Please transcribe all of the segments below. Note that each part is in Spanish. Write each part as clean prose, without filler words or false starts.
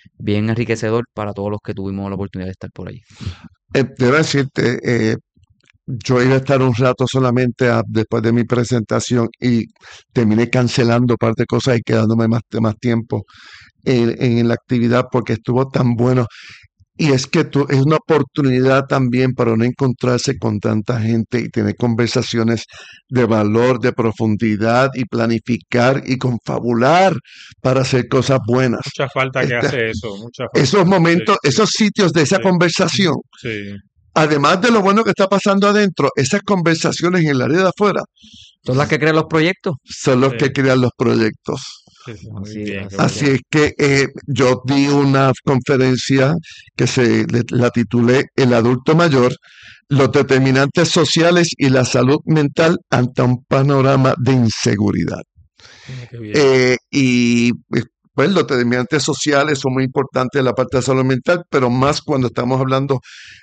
bien enriquecedor para todos los que tuvimos la oportunidad de estar por ahí. Debo decirte, yo iba a estar un rato solamente después de mi presentación y terminé cancelando parte de cosas y quedándome más tiempo en la actividad porque estuvo tan bueno. Y es que es una oportunidad también para uno encontrarse con tanta gente y tener conversaciones de valor, de profundidad y planificar y confabular para hacer cosas buenas. Mucha falta que Este, hace eso, mucha falta. esos momentos, Sí, esos sitios de esa sí, conversación, sí. además de lo bueno que está pasando adentro, esas conversaciones en el área de afuera Son las que crean los proyectos. son los que Sí, crean los proyectos. sí, sí, muy Así, bien, qué así bueno. Así es. es que yo di una conferencia que la titulé El adulto mayor, los determinantes sociales y la salud mental ante un panorama de inseguridad. Qué bien. Y pues los determinantes sociales son muy importantes en la parte de salud mental, pero más cuando estamos hablando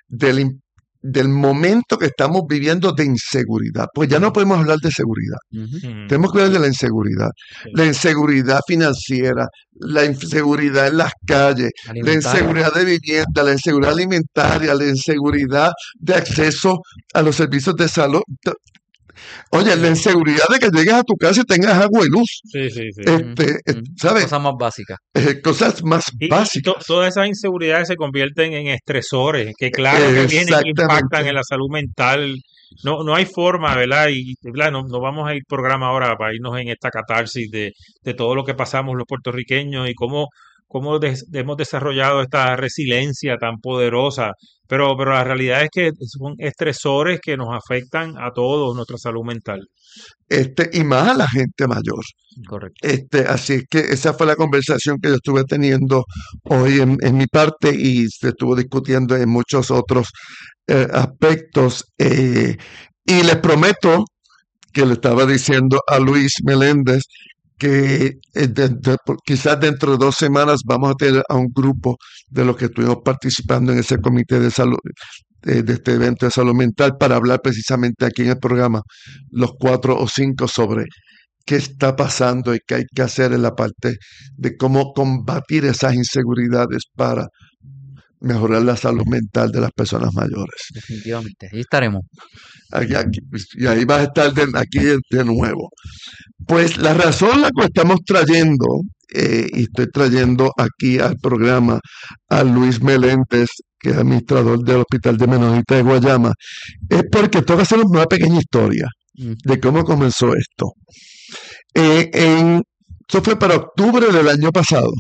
del momento que estamos viviendo de inseguridad. Pues ya no podemos hablar de seguridad. Ujú. Tenemos que hablar Sí, de la inseguridad. sí. La inseguridad financiera, la inseguridad en las calles, la Alimentaria. inseguridad de vivienda, la inseguridad alimentaria, la inseguridad de acceso a los servicios de salud. Oye, la inseguridad de que llegues a tu casa y tengas agua y luz. Sí, sí, sí. ¿Sabes? Cosas más básicas. Cosas más básicas. Todas esas inseguridades se convierten en estresores que claro que vienen y impactan en Exactamente. la salud mental. No, no hay forma, ¿verdad? Y ¿verdad? No, no vamos a ir programa ahora para irnos en esta catarsis de todo lo que pasamos los puertorriqueños y cómo hemos desarrollado esta resiliencia tan poderosa. Pero la realidad es que son estresores que nos afectan a todos nuestra salud mental. Y más a la gente mayor. Correcto. Así es que esa fue la conversación que yo estuve teniendo hoy en mi parte y se estuvo discutiendo en muchos otros aspectos. Y les prometo que le estaba diciendo a Luis Meléndez que quizás dentro de 2 semanas vamos a tener a un grupo de los que estuvimos participando en ese comité de salud, de este evento de salud mental, para hablar precisamente aquí en el programa, los 4 o 5, sobre qué está pasando y qué hay que hacer en la parte de cómo combatir esas inseguridades para mejorar la salud mental de las personas mayores. Definitivamente. Ahí estaremos. Y ahí vas a estar aquí de nuevo. Pues la razón la que estamos trayendo, y estoy trayendo aquí al programa a Luis Meléndez, que es administrador del Hospital de Menonitas de Guayama, es porque tengo que hacer una pequeña historia de cómo comenzó esto. Esto fue para octubre del año pasado.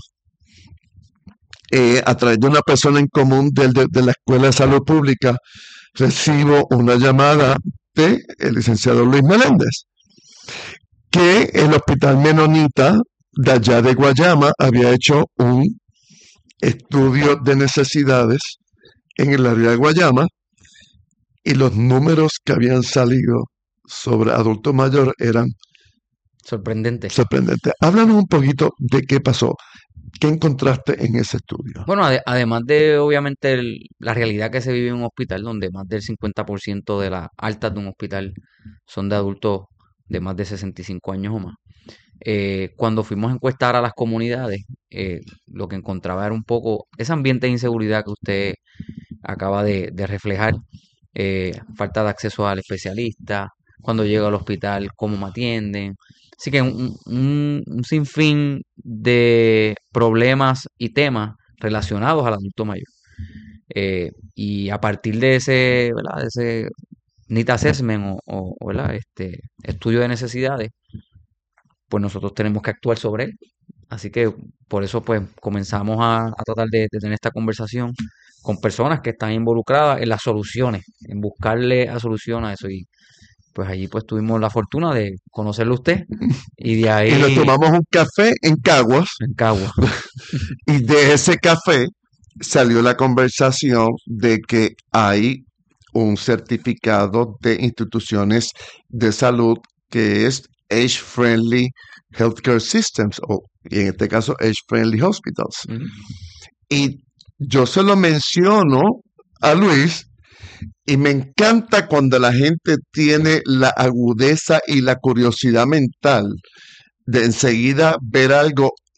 A través de una persona en común de la Escuela de Salud Pública, recibo una llamada del licenciado Luis Meléndez, que el Hospital Menonita de allá de Guayama había hecho un estudio de necesidades en el área de Guayama y los números que habían salido sobre adultos mayores eran Sorprendente. sorprendentes. Háblanos un poquito de qué pasó, qué encontraste en ese estudio. Bueno, además de obviamente la realidad que se vive en un hospital, donde más del 50% de las altas de un hospital son de adultos de más de 65 años o más. Cuando fuimos a encuestar a las comunidades, lo que encontraba era un poco ese ambiente de inseguridad que usted acaba de reflejar, falta de acceso al especialista, cuando llega al hospital, cómo me atienden. Así que un sinfín de problemas y temas relacionados al adulto mayor. Y a partir de ese, ¿verdad? De ese NEED assessment ¿verdad? Estudio de necesidades, pues nosotros tenemos que actuar sobre él. Así que por eso pues comenzamos a tratar de tener esta conversación con personas que están involucradas en las soluciones, en buscarle a solución a eso. Y pues allí pues tuvimos la fortuna de conocerlo a usted y de Y nos ahí tomamos un café en Caguas en Cagua. y de ese café salió la conversación de que hay un certificado de instituciones de salud que es Age Friendly Healthcare Systems, y en este caso Age Friendly Hospitals. Ujú. Y yo se lo menciono a Luis y me encanta cuando la gente tiene la agudeza y la curiosidad mental de enseguida ver algo y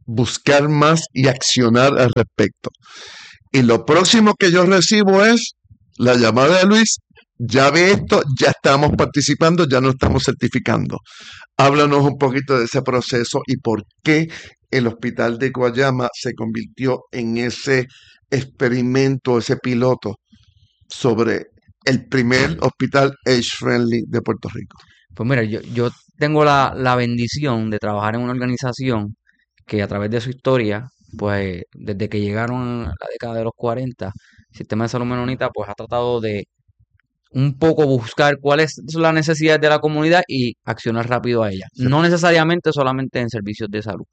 buscar más y accionar al respecto. Y lo próximo que yo recibo es la llamada de Luis, ya ve esto, ya estamos participando, ya nos estamos certificando. Háblanos un poquito de ese proceso y por qué el hospital de Guayama se convirtió en ese experimento, ese piloto sobre el primer hospital age-friendly de Puerto Rico. Pues mira, yo tengo la bendición de trabajar en una organización que a través de su historia, pues desde que llegaron a la década de los 40, el sistema de salud menonita pues ha tratado de un poco buscar cuáles son las necesidades de la comunidad y accionar rápido a ellas. Sí. No necesariamente solamente en servicios de salud.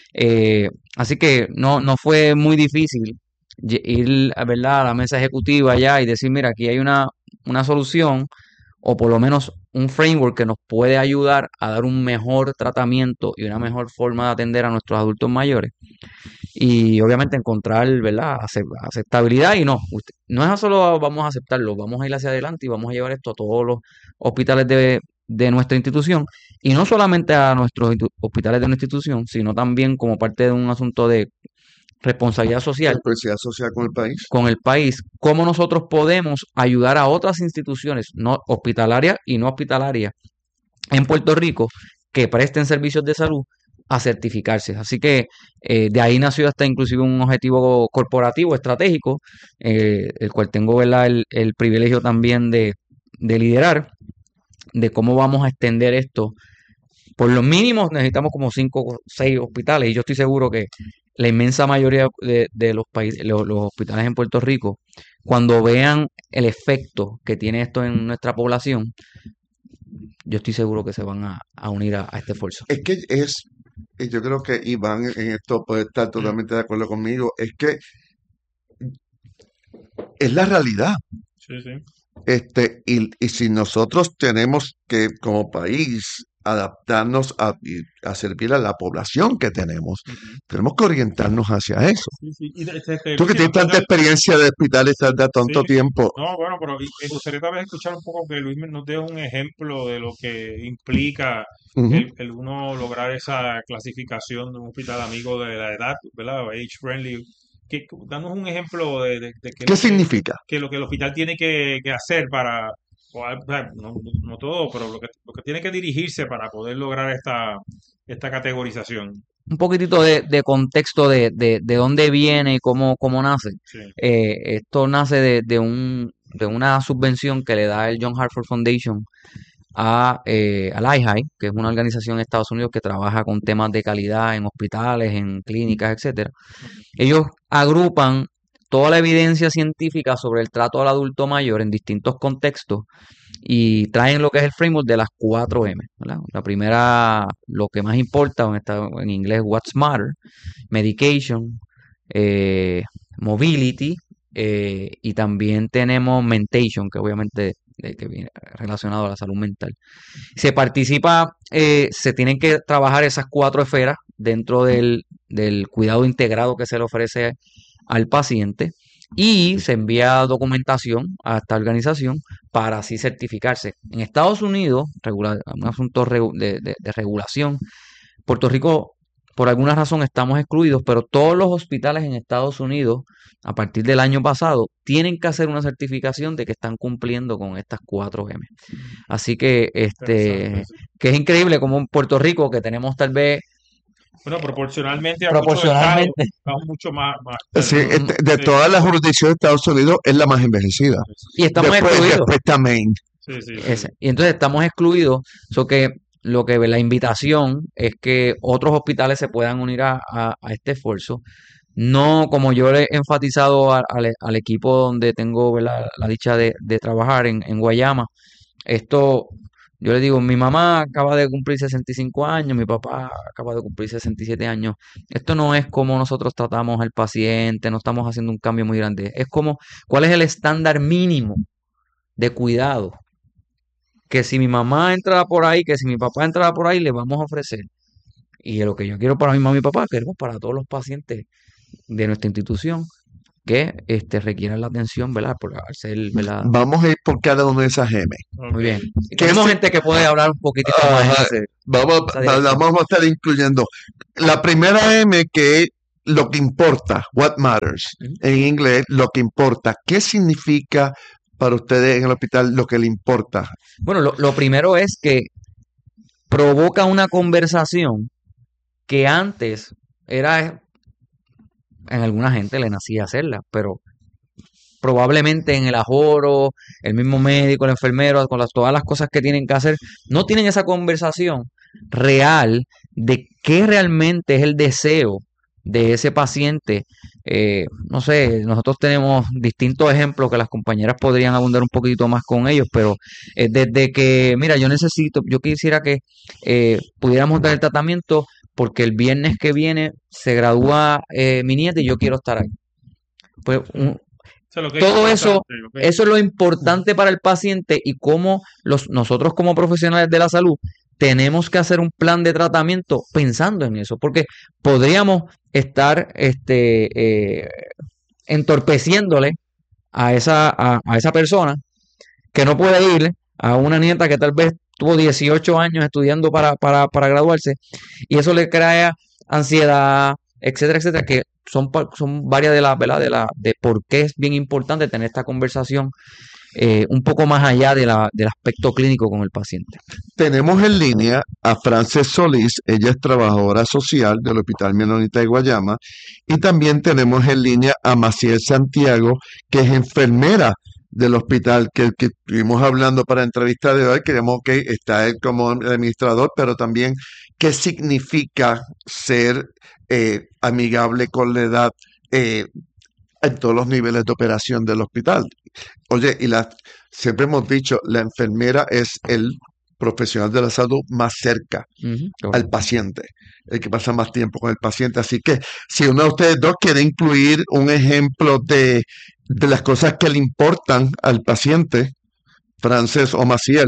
Así que no fue muy difícil ir, ¿verdad?, a la mesa ejecutiva allá y decir, mira, aquí hay una solución o por lo menos un framework que nos puede ayudar a dar un mejor tratamiento y una mejor forma de atender a nuestros adultos mayores. Y obviamente encontrar, ¿verdad?, aceptabilidad y no es solo vamos a aceptarlo, vamos a ir hacia adelante y vamos a llevar esto a todos los hospitales de nuestra institución y no solamente a nuestros hospitales de nuestra institución, sino también como parte de un asunto de responsabilidad social Responsabilidad social con el país. con el país, cómo nosotros podemos ayudar a otras instituciones no hospitalarias y no hospitalarias en Puerto Rico que presten servicios de salud a certificarse. Así que de ahí nació hasta inclusive un objetivo corporativo estratégico, el cual tengo, ¿verdad?, el privilegio también de liderar, de cómo vamos a extender esto. Por lo mínimo necesitamos como 5 o 6 hospitales y yo estoy seguro que la inmensa mayoría de los países, los hospitales en Puerto Rico, cuando vean el efecto que tiene esto en nuestra población, yo estoy seguro que se van a unir a este esfuerzo. Es que y yo creo que Iván en esto puede estar totalmente de acuerdo conmigo, es que es la realidad. Sí, sí. Y si nosotros tenemos que, como país, adaptarnos a servir a la población que tenemos, tenemos que orientarnos hacia eso. Sí, sí. Tú que tienes tanta experiencia de hospitales de tanto Sí. tiempo. No, bueno, pero me gustaría tal vez escuchar un poco que Luis nos dé un ejemplo de lo que implica Ujú. el uno lograr esa clasificación de un hospital amigo de la edad, ¿verdad? Age friendly. Danos un ejemplo de ¿Qué significa? que lo que el hospital tiene que hacer para, no todo, pero lo que tiene que dirigirse para poder lograr esta categorización. Un poquitito de contexto de dónde viene y cómo nace. Sí. Esto nace de una subvención que le da el John Hartford Foundation al IHI, que es una organización en Estados Unidos que trabaja con temas de calidad en hospitales, en clínicas, etcétera. Ellos agrupan toda la evidencia científica sobre el trato al adulto mayor en distintos contextos y traen lo que es el framework de las 4M, ¿verdad? La primera, lo que más importa, en inglés, What's Matter, Medication, Mobility, y también tenemos Mentation, que obviamente que viene relacionado a la salud mental. Se participa, se tienen que trabajar esas 4 esferas dentro del cuidado integrado que se le ofrece al paciente y se envía documentación a esta organización para así certificarse. En Estados Unidos, un asunto de regulación, Puerto Rico, por alguna razón, estamos excluidos, pero todos los hospitales en Estados Unidos, a partir del año pasado, tienen que hacer una certificación de que están cumpliendo con estas 4M. Así que, Interesante, sí. que es increíble como en Puerto Rico, que tenemos tal vez Bueno, proporcionalmente a muchos estados, proporcionalmente, estamos mucho más Sí, de sí, todas las jurisdicciones de Estados Unidos es la más envejecida. y estamos excluidos. Después está Maine. sí, sí, sí. Y entonces estamos excluidos, so que lo que la invitación es que otros hospitales se puedan unir a este esfuerzo. No, como yo le he enfatizado al equipo donde tengo, ¿verdad?, la dicha de trabajar en Guayama, esto, yo le digo, mi mamá acaba de cumplir 65 años, mi papá acaba de cumplir 67 años. Esto no es como nosotros tratamos al paciente, no estamos haciendo un cambio muy grande. Es como, ¿cuál es el estándar mínimo de cuidado? Que si mi mamá entra por ahí, que si mi papá entra por ahí, le vamos a ofrecer. Y lo que yo quiero para mi mamá y mi papá, queremos para todos los pacientes de nuestra institución, que requieran la atención, ¿verdad? Por hacer, ¿verdad? Vamos a ir por cada una de esas M. Muy bien. ¿Qué Tenemos se- gente que puede hablar un poquitito más en Ajá, esa la dirección. vamos a estar incluyendo. La primera M, que es lo que importa, what matters. Ujú. En inglés, lo que importa. ¿Qué significa para ustedes en el hospital lo que le importa? Bueno, lo primero es que provoca una conversación que antes era, en alguna gente le nacía hacerla, pero probablemente en el ajoro, el mismo médico, el enfermero, con todas las cosas que tienen que hacer, no tienen esa conversación real de qué realmente es el deseo de ese paciente. No sé, nosotros tenemos distintos ejemplos que las compañeras podrían abundar un poquito más con ellos, pero desde que, mira, yo quisiera que pudiéramos dar el tratamiento porque el viernes que viene se gradúa mi nieta y yo quiero estar ahí. Pues Eso es lo que es todo eso, importante, ¿ok? eso es lo importante para el paciente y cómo nosotros como profesionales de la salud tenemos que hacer un plan de tratamiento pensando en eso, porque podríamos estar entorpeciéndole a esa persona que no puede ir a una nieta que tal vez tuvo 18 años estudiando para graduarse y eso le crea ansiedad, etcétera, etcétera, que son varias de las, ¿verdad? De por qué es bien importante tener esta conversación un poco más allá del aspecto clínico con el paciente. Tenemos en línea a Frances Solís, ella es trabajadora social del Hospital Menonita de Guayama, y también tenemos en línea a Maciel Santiago, que es enfermera del hospital que estuvimos hablando para la entrevista de hoy. Queremos que está él como administrador, pero también qué significa ser amigable con la edad en todos los niveles de operación del hospital. Oye, siempre hemos dicho, la enfermera es el profesional de la salud más cerca al paciente, el que pasa más tiempo con el paciente. Así que si uno de ustedes dos quiere incluir un ejemplo de las cosas que le importan al paciente, Frances o Maciel.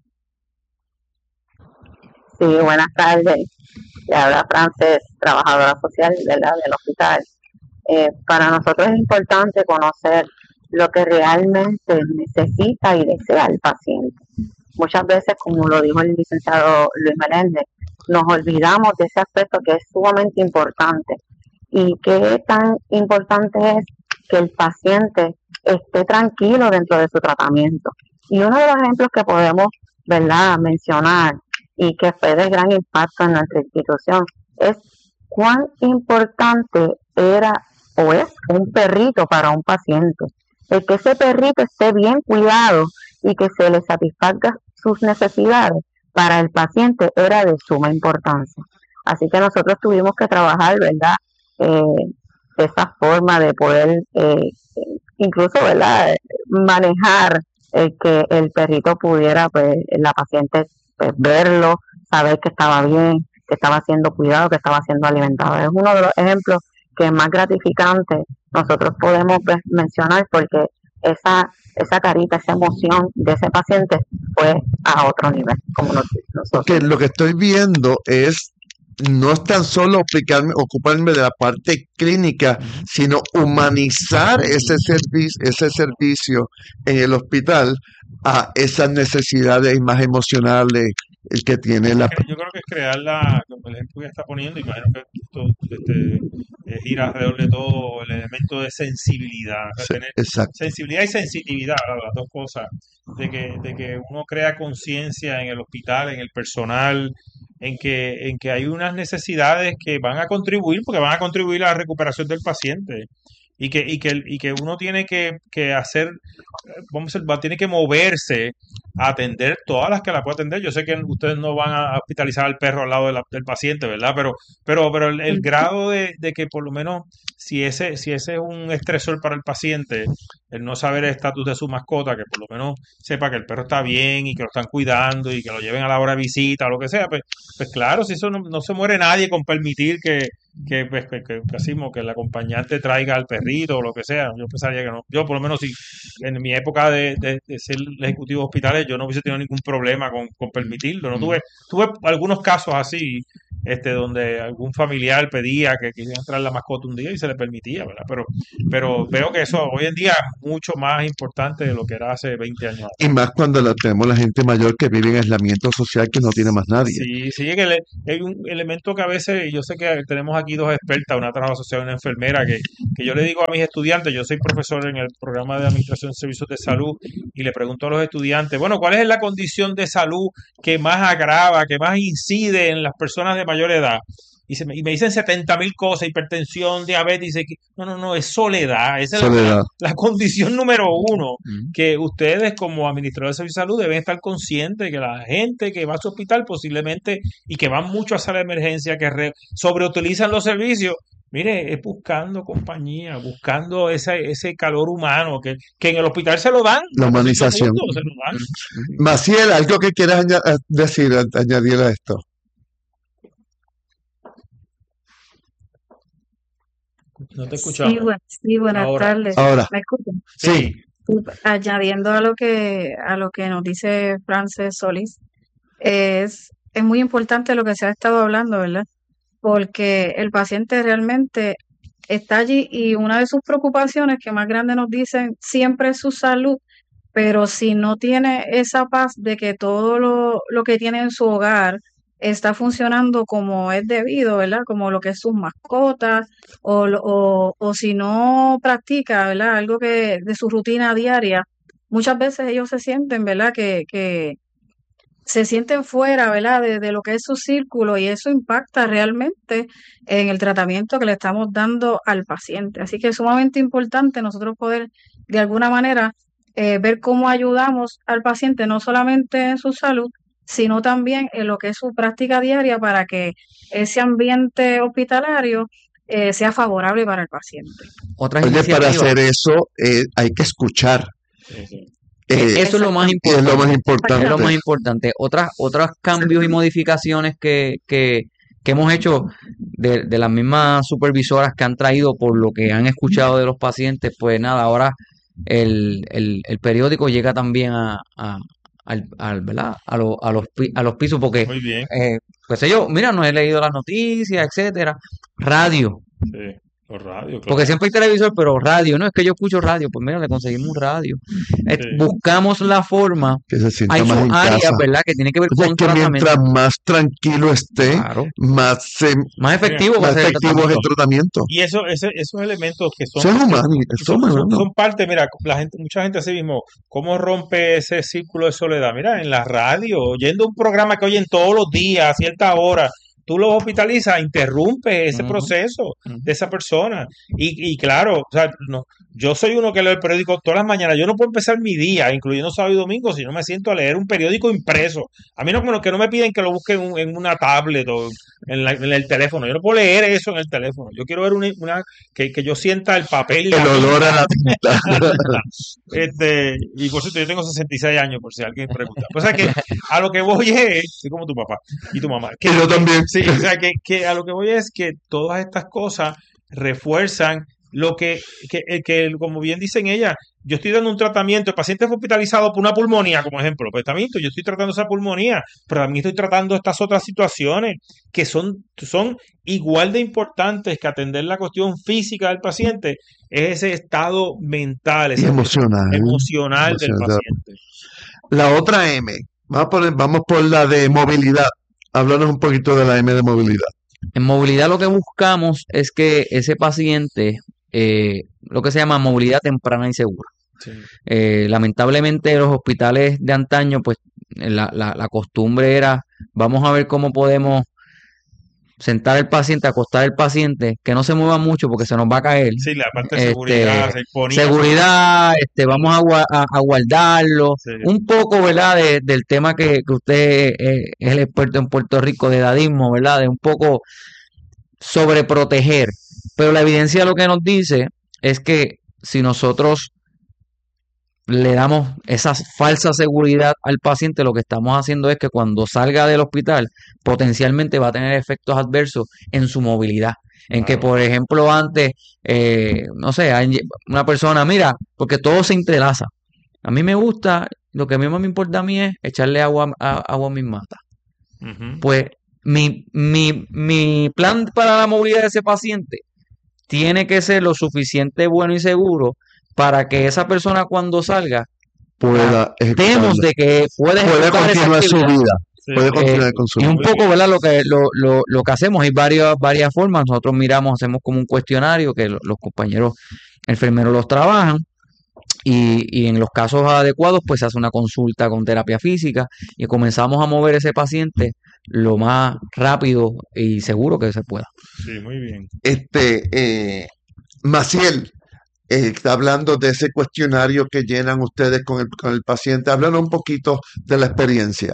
Sí, buenas tardes. Le habla Frances, trabajadora social, ¿verdad?, del hospital. Para nosotros es importante conocer lo que realmente necesita y desea el paciente. Muchas veces, como lo dijo el licenciado Luis Meléndez, nos olvidamos de ese aspecto que es sumamente importante. Y qué tan importante es que el paciente esté tranquilo dentro de su tratamiento. Y uno de los ejemplos que podemos, ¿verdad?, mencionar y que fue de gran impacto en nuestra institución es cuán importante era o es un perrito para un paciente. El que ese perrito esté bien cuidado y que se le satisfaga sus necesidades para el paciente era de suma importancia. Así que nosotros tuvimos que trabajar, ¿verdad?, esa forma de poder incluso, ¿verdad?, manejar que el perrito pudiera, pues, la paciente, pues, verlo, saber que estaba bien, que estaba siendo cuidado, que estaba siendo alimentado. Es uno de los ejemplos que es más gratificante nosotros podemos, pues, mencionar, porque esa carita, esa emoción de ese paciente fue a otro nivel, como nosotros. Porque lo que estoy viendo no es tan solo ocuparme de la parte clínica, sino humanizar ese servicio en el hospital a esas necesidades más emocionales el que tiene la... Yo creo que es crear el ejemplo que está poniendo, imagino que esto gira alrededor de todo el elemento de sensibilidad, o sea, tener Exacto. sensibilidad y sensitividad, las dos cosas, de que uno crea conciencia en el hospital, en el personal, en que hay unas necesidades que van a contribuir, porque van a contribuir a la recuperación del paciente. Y que uno tiene que hacer, tiene que moverse a atender todas las que la puede atender. Yo sé que ustedes no van a hospitalizar al perro al lado del paciente, ¿verdad? Pero el grado de que por lo menos si ese es un estresor para el paciente, el no saber el estatus de su mascota, que por lo menos sepa que el perro está bien y que lo están cuidando y que lo lleven a la hora de visita o lo que sea, pues claro, si eso no se muere nadie con permitir que el acompañante traiga al perrito o lo que sea. Yo pensaría que no. Yo por lo menos si en mi época de ser ejecutivo de hospitales yo no hubiese tenido ningún problema con permitirlo. No tuve algunos casos así donde algún familiar pedía que quisiera entrar la mascota un día y se le permitía, ¿verdad? Pero veo que eso hoy en día es mucho más importante de lo que era hace 20 años. Y más cuando tenemos la gente mayor que vive en aislamiento social que no tiene más nadie. Sí, sí, hay un elemento que a veces, y yo sé que tenemos aquí dos expertas, una trabajadora social y una enfermera, que yo le digo a mis estudiantes, yo soy profesor en el programa de Administración de Servicios de Salud, y le pregunto a los estudiantes, bueno, ¿cuál es la condición de salud que más agrava, que más incide en las personas de mayor edad? Y me dicen 70.000 cosas, hipertensión, diabetes, no, es soledad, esa es Soledad. la condición número uno, Ujú. que ustedes como administradores de servicios de salud deben estar conscientes que la gente que va a su hospital posiblemente y que van mucho a sala de emergencia, que sobreutilizan los servicios, mire, es buscando compañía, buscando ese calor humano que en el hospital se lo dan, La a todo el humanización. mundo se lo dan. Ujú. Maciel, algo que quieras decir, añadir a esto. No te escuchamos. Sí, buenas Ahora. tardes. Ahora, ¿Me escuchan? sí, Añadiendo a lo que nos dice Frances Solís, es muy importante lo que se ha estado hablando, ¿verdad? Porque el paciente realmente está allí y una de sus preocupaciones que más grande nos dicen siempre es su salud, pero si no tiene esa paz de que todo lo que tiene en su hogar está funcionando como es debido, ¿verdad? Como lo que es sus mascotas, o si no practica, ¿verdad? Algo que de su rutina diaria, muchas veces ellos se sienten, ¿verdad? Que se sienten fuera, ¿verdad? De lo que es su círculo y eso impacta realmente en el tratamiento que le estamos dando al paciente. Así que es sumamente importante nosotros poder, de alguna manera, ver cómo ayudamos al paciente, no solamente en su salud, sino también en lo que es su práctica diaria para que ese ambiente hospitalario sea favorable para el paciente. Otras oye, para iniciativas. hacer eso hay que escuchar. Sí. Eso es lo más Y es lo más importante. Es lo más importante. importante. Otros cambios y modificaciones que hemos hecho de las mismas supervisoras que han traído por lo que han escuchado de los pacientes, pues nada, ahora el periódico llega también ¿verdad? a los pisos, porque, Muy bien. pues yo, mira, no he leído las noticias, etcétera. Radio, Sí. Los radios, porque claro. siempre hay televisor, pero radio, no es que yo escucho radio, pues mira, le conseguimos un radio. Sí. Buscamos la forma. Que se sienta Hay más sus en áreas, casa. ¿verdad? Que tiene que ver O sea, con que tratamiento. mientras más tranquilo esté, Claro. más Más efectivo va a más ser el efectivo es el tratamiento. tratamiento. Y esos elementos que Eso es humano, son parte, mira, mucha gente así mismo, ¿cómo rompe ese círculo de soledad? Mira, en la radio, oyendo un programa que oyen todos los días a cierta hora, tú los hospitalizas, interrumpe ese Ujú. proceso de esa persona. Y claro, o sea, no, yo soy uno que lee el periódico todas las mañanas. Yo no puedo empezar mi día, incluyendo sábado y domingo, si no me siento a leer un periódico impreso. A mí que no me piden que lo busque en una tablet o en el teléfono. Yo no puedo leer eso en el teléfono. Yo quiero ver que yo sienta el papel y El olor a la tinta. y por cierto, yo tengo 66 años, por si alguien pregunta. O sea que a lo que voy es, soy como tu papá y tu mamá. Y yo también. Sí, o sea que a lo que voy es que todas estas cosas refuerzan lo que como bien dicen ellas, yo estoy dando un tratamiento, el paciente fue hospitalizado por una pulmonía, como ejemplo, pues también yo estoy tratando esa pulmonía, pero también estoy tratando estas otras situaciones que son igual de importantes que atender la cuestión física del paciente, es ese estado mental, Y ese emocional. emocional del paciente. La otra M. Vamos por la de movilidad. Háblanos un poquito de la M de movilidad. En movilidad lo que buscamos es que ese paciente, lo que se llama movilidad temprana y segura. Sí. Lamentablemente los hospitales de antaño, pues la costumbre era, vamos a ver cómo podemos sentar al paciente, acostar al paciente, que no se mueva mucho porque se nos va a caer. Sí, la parte de seguridad, se ponía Seguridad, vamos a guardarlo. Sí. Un poco, ¿verdad? Del tema que usted es el experto en Puerto Rico, de dadismo, ¿verdad? De un poco sobreproteger. Pero la evidencia lo que nos dice es que si nosotros le damos esa falsa seguridad al paciente, lo que estamos haciendo es que cuando salga del hospital, potencialmente va a tener efectos adversos en su movilidad. En que, por ejemplo, antes, no sé, hay una persona, mira, porque todo se entrelaza. A mí me gusta, lo que a mí más me importa a mí es echarle agua a mis matas. Ujú. Pues mi plan para la movilidad de ese paciente tiene que ser lo suficiente bueno y seguro para que esa persona cuando salga pueda tratemos ejecutarla. de que pueda Puede ejecutar esa continuar su actividad. vida. Sí. Puede continuar con su Y vida. un Muy poco, bien. ¿verdad? Lo que hacemos, hay varias formas. Nosotros hacemos como un cuestionario que los compañeros enfermeros los trabajan. Y en los casos adecuados, pues se hace una consulta con terapia física y comenzamos a mover ese paciente lo más rápido y seguro que se pueda. Sí, muy bien. Maciel, está hablando de ese cuestionario que llenan ustedes con el paciente. Háblanos un poquito de la experiencia.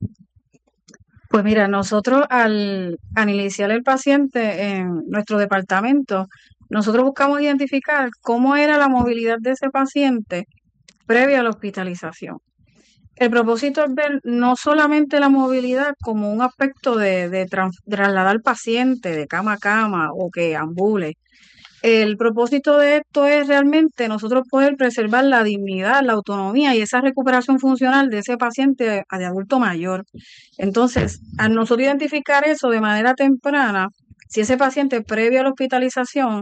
Pues mira, nosotros al iniciar el paciente en nuestro departamento, nosotros buscamos identificar cómo era la movilidad de ese paciente previa a la hospitalización. El propósito es ver no solamente la movilidad como un aspecto de trasladar al paciente de cama a cama o que ambule. El propósito de esto es realmente nosotros poder preservar la dignidad, la autonomía y esa recuperación funcional de ese paciente de adulto mayor. Entonces, al nosotros identificar eso de manera temprana, si ese paciente previo a la hospitalización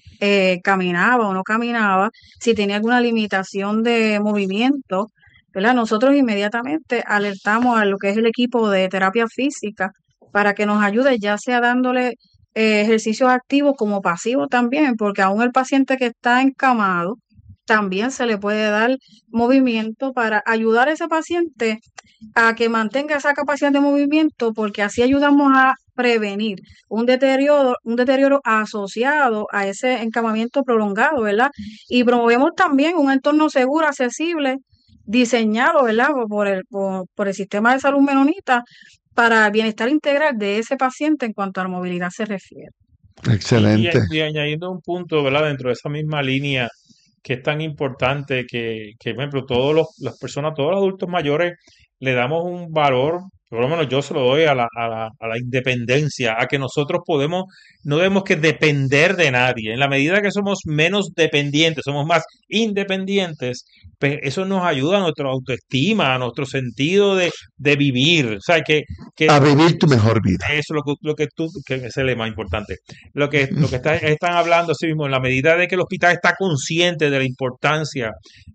caminaba o no caminaba, si tenía alguna limitación de movimiento, ¿verdad? Nosotros inmediatamente alertamos a lo que es el equipo de terapia física para que nos ayude, ya sea dándole ejercicios activos como pasivos también, porque aún el paciente que está encamado también se le puede dar movimiento para ayudar a ese paciente a que mantenga esa capacidad de movimiento, porque así ayudamos a prevenir un deterioro asociado a ese encamamiento prolongado, ¿verdad? Y promovemos también un entorno seguro, accesible, diseñado, ¿verdad? Por el sistema de salud menonita para el bienestar integral de ese paciente en cuanto a la movilidad se refiere. Excelente. Y añadiendo un punto, ¿verdad? Dentro de esa misma línea que es tan importante por ejemplo, las personas, todos los adultos mayores le damos un valor, por lo menos yo se lo doy a la independencia, a que nosotros no debemos que depender de nadie. En la medida que somos menos dependientes, somos más independientes, pues eso nos ayuda a nuestra autoestima, a nuestro sentido de vivir. O sea, que A vivir tu mejor vida. eso es que es el más importante. Lo que están hablando así mismo, en la medida de que el hospital está consciente de la importancia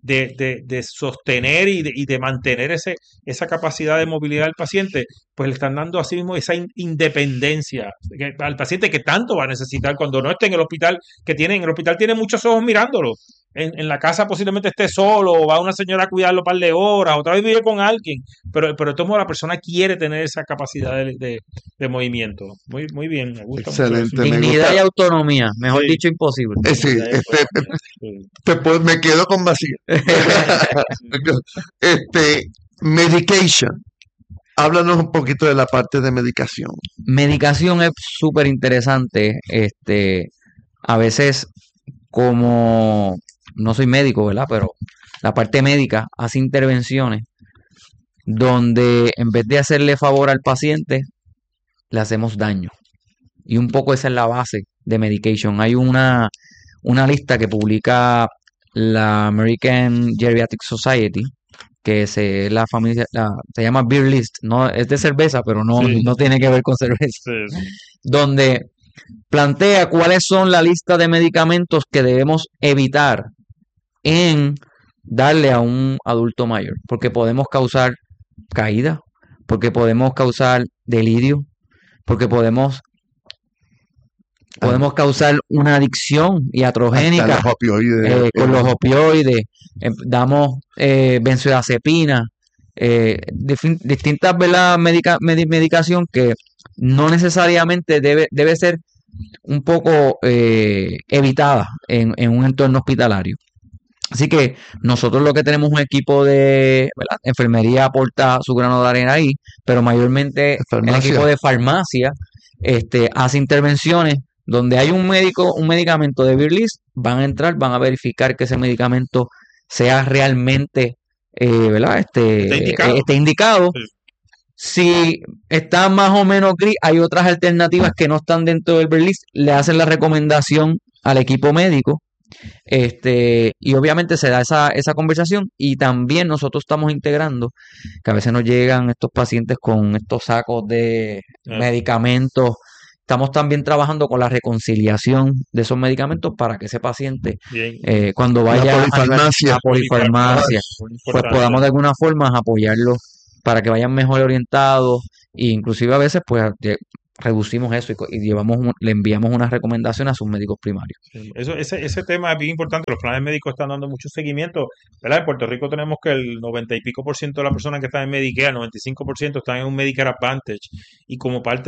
de sostener y de mantener esa capacidad de movilidad del paciente, pues le están dando así mismo esa independencia al paciente que tanto va a necesitar cuando no esté en el hospital, en el hospital tiene muchos ojos mirándolo. En la casa posiblemente esté solo, o va una señora a cuidarlo un par de horas, otra vez vive con alguien, pero de todos modos la persona quiere tener esa capacidad de movimiento. Muy, muy bien, me gusta mucho Excelente. eso. Me Dignidad gusta. y autonomía, mejor Sí. dicho, imposible. Sí, Sí. me quedo con Maciel. Medication. Háblanos un poquito de la parte de medicación. Medicación es súper interesante. A veces, como no soy médico, ¿verdad? Pero la parte médica hace intervenciones donde en vez de hacerle favor al paciente, le hacemos daño. Y un poco esa es la base de medication. Hay una lista que publica la American Geriatric Society, que es la familia, se llama Beer List, no es de cerveza, pero Sí. no tiene que ver con cerveza, Sí. donde plantea cuáles son la lista de medicamentos que debemos evitar en darle a un adulto mayor, porque podemos causar caída, porque podemos causar delirio, porque podemos causar una adicción Hasta iatrogénica los opioides. con los opioides, damos benzodiazepina, distintas, ¿verdad? Medicación que no necesariamente debe ser un poco evitada en un entorno hospitalario. Así que nosotros lo que tenemos un equipo de, ¿verdad? Enfermería aporta su grano de arena ahí, pero mayormente el equipo de farmacia hace intervenciones donde hay un medicamento de Beer List, van a entrar, van a verificar que ese medicamento sea realmente ¿verdad? Esté indicado. Sí. Si está más o menos gris, hay otras alternativas que no están dentro del Beer List, le hacen la recomendación al equipo médico Y obviamente se da esa conversación y también nosotros estamos integrando, que a veces nos llegan estos pacientes con estos sacos de medicamentos. Estamos también trabajando con la reconciliación de esos medicamentos para que ese paciente, cuando La vaya polifarmacia. a polifarmacia, pues podamos de alguna forma apoyarlo para que vayan mejor orientados e inclusive a veces pues reducimos eso y le enviamos una recomendación a sus médicos primarios. Sí, ese tema es bien importante. Los planes médicos están dando mucho seguimiento, ¿verdad? En Puerto Rico tenemos que el 90 y pico por ciento de las personas que están en Medicare, el 95% están en un Medicare Advantage. Y como parte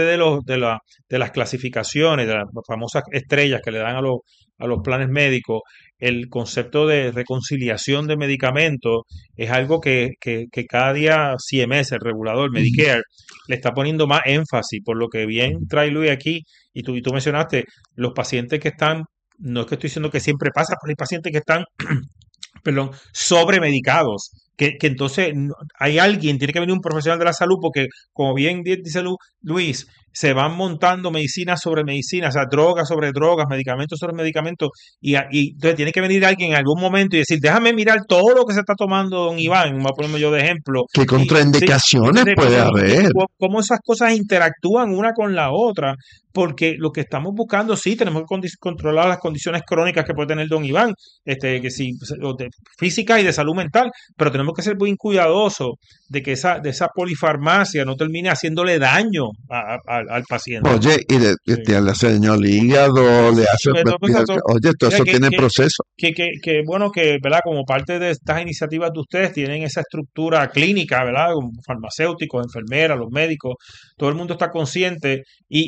de las clasificaciones, de las famosas estrellas que le dan a los planes médicos, el concepto de reconciliación de medicamentos es algo que cada día CMS, el regulador Medicare, le está poniendo más énfasis, por lo que bien trae Luis aquí, y tú mencionaste, los pacientes que están, no es que estoy diciendo que siempre pasa, pero hay pacientes que están, perdón, sobremedicados, que entonces hay alguien, tiene que venir un profesional de la salud, porque como bien dice Luis, se van montando medicinas sobre medicinas, o sea, drogas sobre drogas, medicamentos sobre medicamentos, y entonces tiene que venir alguien en algún momento y decir, déjame mirar todo lo que se está tomando don Iván, me voy a ponerme yo de ejemplo. ¿Qué contraindicaciones puede haber? Cómo esas cosas interactúan una con la otra, porque lo que estamos buscando, sí, tenemos que controlar las condiciones crónicas que puede tener don Iván, que sí, física y de salud mental, pero tenemos que ser muy cuidadosos de que esa polifarmacia no termine haciéndole daño al paciente. Oye, y le hace daño al hígado, le hace... Oye, todo eso tiene proceso. Que bueno, que, ¿verdad? Como parte de estas iniciativas de ustedes tienen esa estructura clínica, ¿verdad? Como farmacéuticos, enfermeras, los médicos, todo el mundo está consciente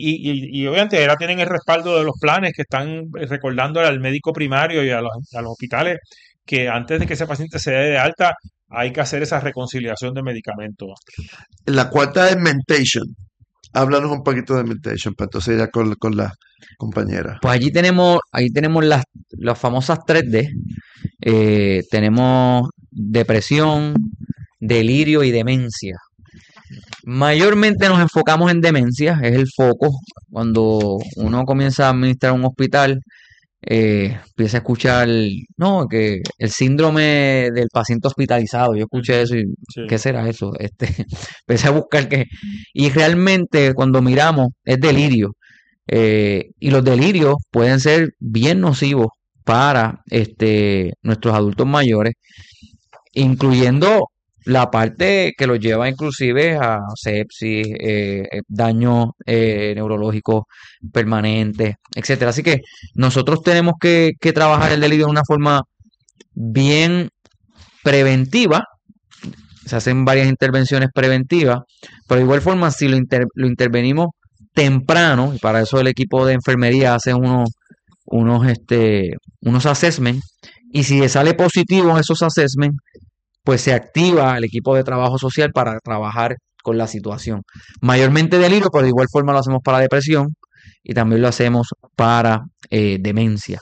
y obviamente ahora tienen el respaldo de los planes que están recordándole al médico primario y a los hospitales que antes de que ese paciente se dé de alta hay que hacer esa reconciliación de medicamentos. La cuarta es mentation. Háblanos un poquito de mentation, para entonces ya con la compañera. Pues ahí tenemos las famosas 3D. Tenemos depresión, delirio y demencia. Mayormente nos enfocamos en demencia, es el foco. Cuando uno comienza a administrar un hospital, empieza a escuchar, no, que el síndrome del paciente hospitalizado. Yo escuché eso y Sí. ¿qué será eso? Empecé a buscar y realmente cuando miramos es delirio. Y los delirios pueden ser bien nocivos para nuestros adultos mayores, incluyendo la parte que los lleva inclusive a sepsis, daños neurológicos permanentes, etcétera. Así que nosotros tenemos que trabajar el delirio de una forma bien preventiva. Se hacen varias intervenciones preventivas, pero de igual forma si lo intervenimos temprano, y para eso el equipo de enfermería hace unos assessments, y si sale positivo en esos assessments, pues se activa el equipo de trabajo social para trabajar con la situación. Mayormente delirio, pero de igual forma lo hacemos para depresión y también lo hacemos para demencia.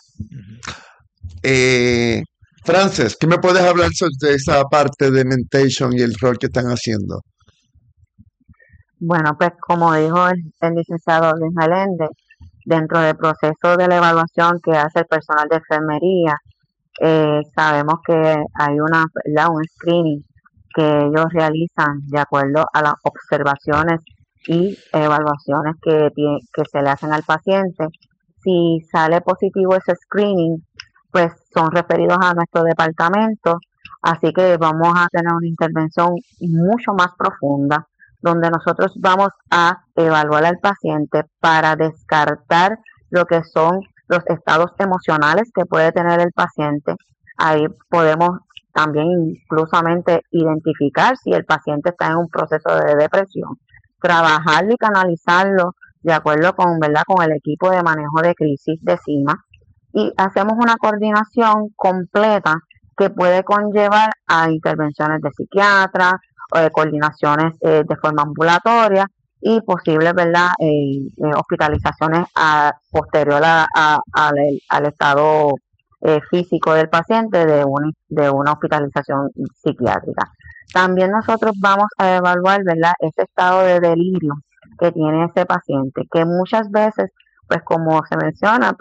Frances, ¿qué me puedes hablar sobre esa parte de mentation y el rol que están haciendo? Bueno, pues como dijo el licenciado Luis Meléndez, dentro del proceso de la evaluación que hace el personal de enfermería, sabemos que hay un screening que ellos realizan de acuerdo a las observaciones y evaluaciones que se le hacen al paciente. Si sale positivo ese screening, pues son referidos a nuestro departamento, así que vamos a tener una intervención mucho más profunda, donde nosotros vamos a evaluar al paciente para descartar lo que son los estados emocionales que puede tener el paciente. Ahí podemos también inclusamente identificar si el paciente está en un proceso de depresión, trabajarlo y canalizarlo de acuerdo con el equipo de manejo de crisis de CIMA, y hacemos una coordinación completa que puede conllevar a intervenciones de psiquiatra, coordinaciones de forma ambulatoria y posibles hospitalizaciones posterior al estado físico del paciente de una hospitalización psiquiátrica. También nosotros vamos a evaluar, ese estado de delirio que tiene ese paciente, que muchas veces, pues como se menciona, pues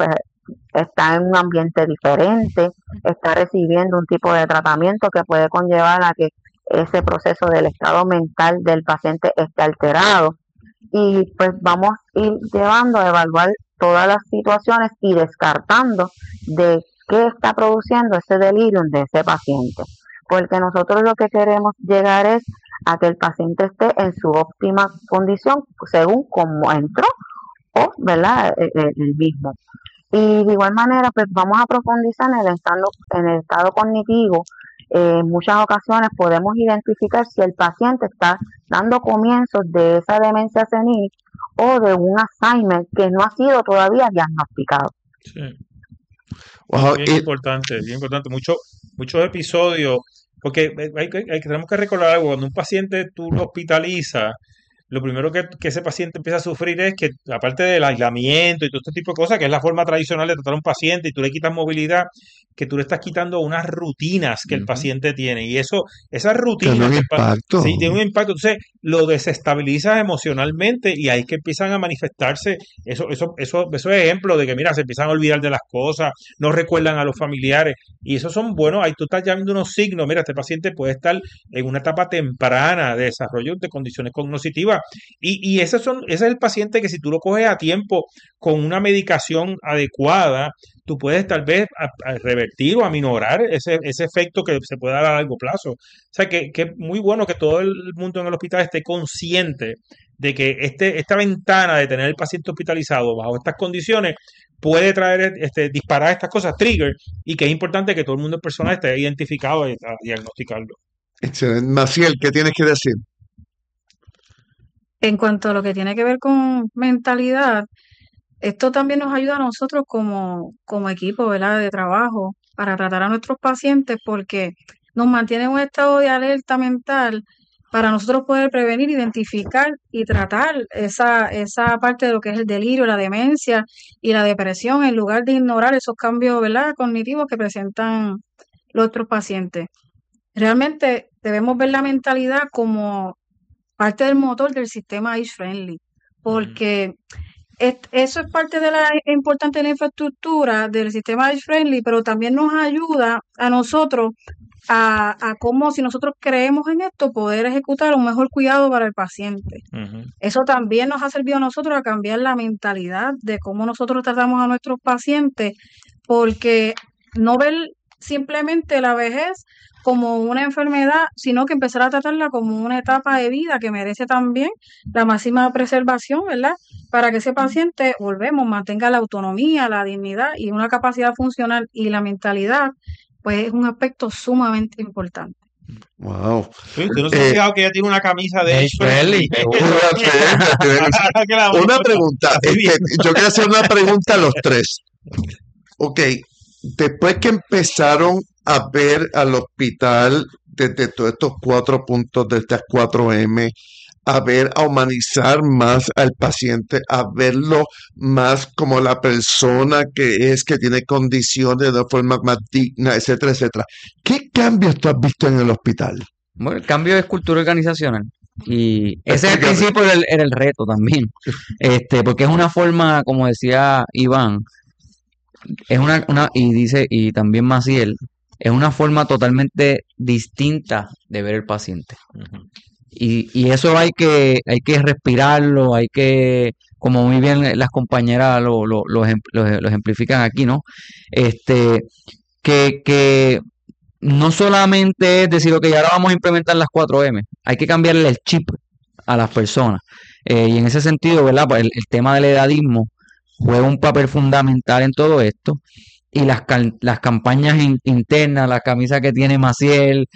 está en un ambiente diferente, está recibiendo un tipo de tratamiento que puede conllevar a que ese proceso del estado mental del paciente esté alterado. Y pues vamos a ir llevando a evaluar todas las situaciones y descartando de qué está produciendo ese delirium de ese paciente. Porque nosotros lo que queremos llegar es a que el paciente esté en su óptima condición según como entró o, ¿verdad?, el mismo. Y de igual manera, pues vamos a profundizar en el estado cognitivo. En muchas ocasiones podemos identificar si el paciente está dando comienzos de esa demencia senil o de un Alzheimer que no ha sido todavía diagnosticado. Sí. Wow, Bien importante, muchos episodios, porque tenemos que recordar algo, cuando un paciente tú lo hospitalizas, lo primero que ese paciente empieza a sufrir es que, aparte del aislamiento y todo este tipo de cosas, que es la forma tradicional de tratar a un paciente, y tú le quitas movilidad, que tú le estás quitando unas rutinas que el paciente tiene. Y esas rutinas tiene un impacto. sí, tiene un impacto. Entonces, lo desestabilizas emocionalmente y ahí es que empiezan a manifestarse esos ejemplos de que, mira, se empiezan a olvidar de las cosas, no recuerdan a los familiares. Y esos son buenos. Ahí tú estás ya viendo unos signos. Mira, este paciente puede estar en una etapa temprana de desarrollo de condiciones cognitivas. Y ese es el paciente que, si tú lo coges a tiempo con una medicación adecuada, tú puedes tal vez a revertir o aminorar ese efecto que se puede dar a largo plazo. O sea, que es muy bueno que todo el mundo en el hospital esté consciente de que esta ventana de tener el paciente hospitalizado bajo estas condiciones puede traer, disparar estas cosas, trigger, y que es importante que todo el mundo personal esté identificado y a diagnosticarlo. Excelente. Maciel, ¿qué tienes que decir? En cuanto a lo que tiene que ver con mentalidad, esto también nos ayuda a nosotros como equipo, ¿verdad?, de trabajo para tratar a nuestros pacientes, porque nos mantiene en un estado de alerta mental para nosotros poder prevenir, identificar y tratar esa parte de lo que es el delirio, la demencia y la depresión, en lugar de ignorar esos cambios, ¿verdad?, cognitivos que presentan los otros pacientes. Realmente debemos ver la mentalidad como parte del motor del sistema Age Friendly, porque eso es parte de la importante de la infraestructura del sistema Age Friendly, pero también nos ayuda a nosotros a cómo, si nosotros creemos en esto, poder ejecutar un mejor cuidado para el paciente. Eso también nos ha servido a nosotros a cambiar la mentalidad de cómo nosotros tratamos a nuestros pacientes, porque no ver simplemente la vejez como una enfermedad, sino que empezar a tratarla como una etapa de vida que merece también la máxima preservación, ¿verdad?, para que ese paciente, mantenga la autonomía, la dignidad y una capacidad funcional, y la mentalidad, pues es un aspecto sumamente importante. Wow. ¿Tú no te has fijado que ella tiene una camisa de Age Friendly? Una pregunta. Yo quiero hacer una pregunta a los tres. Ok, después que empezaron a ver al hospital desde todos estos 4 puntos, de estas 4M, a humanizar más al paciente, a verlo más como la persona que es, que tiene condiciones de forma más digna, etcétera, etcétera. ¿Qué cambios tú has visto en el hospital? Bueno, el cambio es cultura organizacional. Y ese es el principio era el reto también. Porque es una forma, como decía Iván, es y también Maciel, es una forma totalmente distinta de ver el paciente. Y eso hay que respirarlo, hay que, como muy bien las compañeras lo ejemplifican aquí, ¿no? Que no solamente es decir, ok, ahora vamos a implementar las 4M, hay que cambiarle el chip a las personas. Y en ese sentido, ¿verdad?, pues el tema del edadismo juega un papel fundamental en todo esto. Y las campañas internas, la camisa que tiene Maciel,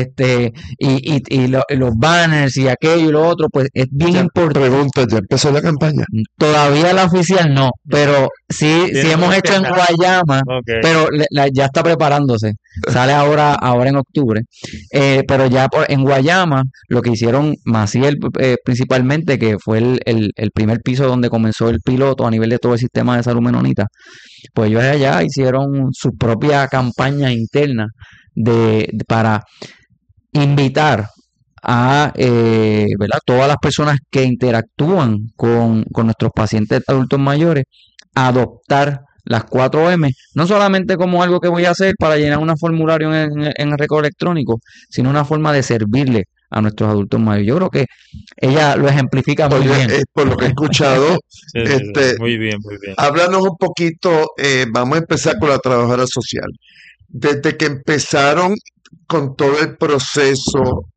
los banners y aquello y lo otro, pues es bien importante. Pregunta, ¿ya empezó la campaña? Todavía la oficial no, pero sí hemos hecho en Guayama, pero ya está preparándose. Sale ahora en octubre. Pero ya en Guayama, lo que hicieron Maciel principalmente, que fue el primer piso donde comenzó el piloto a nivel de todo el sistema de salud menonita, pues ellos allá hicieron su propia campaña interna para invitar a ¿verdad?, todas las personas que interactúan con nuestros pacientes adultos mayores a adoptar las 4M, no solamente como algo que voy a hacer para llenar un formulario en el récord electrónico, sino una forma de servirle a nuestros adultos mayores. Yo creo que ella lo ejemplifica muy Oye, bien. por lo que he escuchado, Sí, sí, sí. este, Muy bien, muy bien. háblanos un poquito, vamos a empezar con la trabajadora social. Desde que empezaron con todo el proceso